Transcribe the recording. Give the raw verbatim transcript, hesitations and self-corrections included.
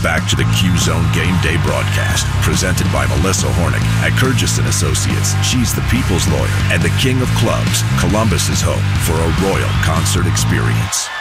back to the Q-Zone Game Day broadcast, presented by Melissa Hornick at Kurgis and Associates. She's the people's lawyer and the king of clubs. Columbus is home for a royal concert experience.